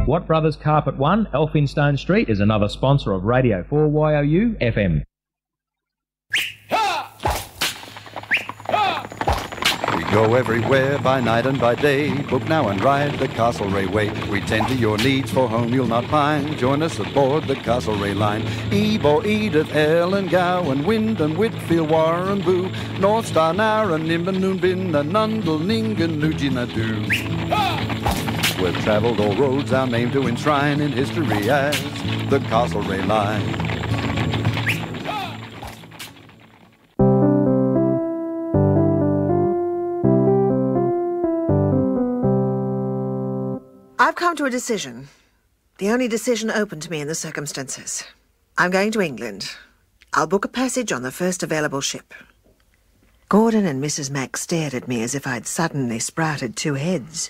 Watt Brothers Carpet One, Elphinstone Street, is another sponsor of Radio 4YOU FM. We go everywhere by night and by day. Book now and ride the Castlereagh Way. We tend to your needs, for home you'll not pine. Join us aboard the Castlereagh line. Ebor, Edith, Ellen, Gowan, Wyndham, Whitfield, Warrnambool, North Star, Nara, Nimbin, Noonbin, Nundle, Ningen, Nujinadu. We've travelled all roads, our name to enshrine in history as the Castlereagh line. I've come to a decision. The only decision open to me in the circumstances. I'm going to England. I'll book a passage on the first available ship. Gordon and Mrs. Mack stared at me as if I'd suddenly sprouted two heads.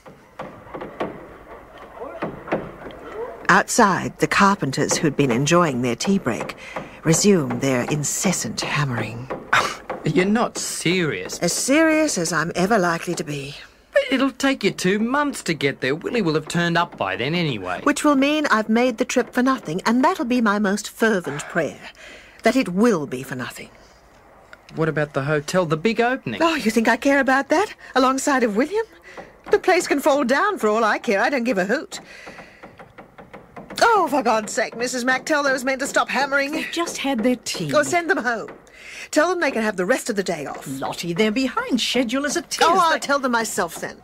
Outside, the carpenters who'd been enjoying their tea break resumed their incessant hammering. You're not serious. As serious as I'm ever likely to be. But it'll take you 2 months to get there. Willie will have turned up by then anyway. Which will mean I've made the trip for nothing, and that'll be my most fervent prayer. That it will be for nothing. What about the hotel, the big opening? Oh, you think I care about that? Alongside of William? The place can fall down for all I care. I don't give a hoot. Oh, for God's sake, Mrs. Mack, tell those men to stop hammering. They've just had their tea. Or send them home. Tell them they can have the rest of the day off. Lottie, they're behind schedule as it is. Oh, I'll tell them myself then.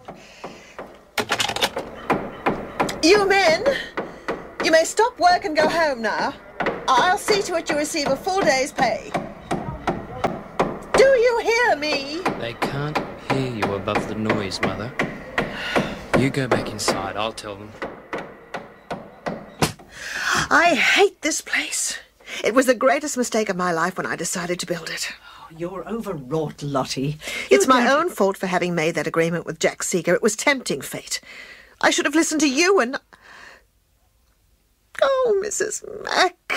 You men, you may stop work and go home now. I'll see to it you receive a full day's pay. Do you hear me? They can't hear you above the noise, Mother. You go back inside, I'll tell them. I hate this place. It was the greatest mistake of my life when I decided to build it. Oh, you're overwrought, Lottie. It's my own fault for having made that agreement with Jack Seeger. It was tempting fate. I should have listened to you and... Oh, Mrs. Mack.